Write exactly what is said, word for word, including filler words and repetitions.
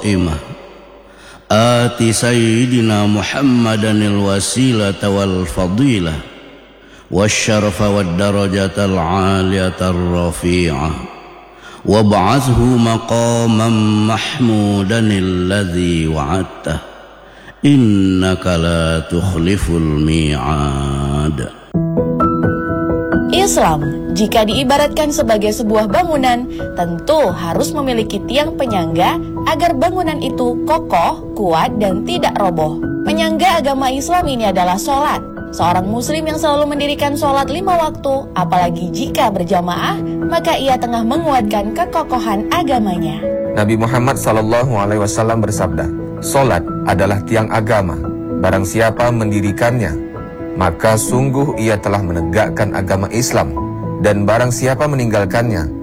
القائمة آت سيدنا محمدا الوسيلة والفضيلة والشرف والدرجة العالية الرفيعة وابعثه مقاما محمودا الذي وعدته إنك لا تخلف الميعاد. Islam, jika diibaratkan sebagai sebuah bangunan, tentu harus memiliki tiang penyangga agar bangunan itu kokoh, kuat, dan tidak roboh. Penyangga agama Islam ini adalah sholat. Seorang muslim yang selalu mendirikan sholat lima waktu, apalagi jika berjamaah, maka ia tengah menguatkan kekokohan agamanya. Nabi Muhammad sallallahu alaihi wasallam bersabda, "Sholat adalah tiang agama. Barang siapa mendirikannya, maka sungguh ia telah menegakkan agama Islam. Dan barang siapa meninggalkannya,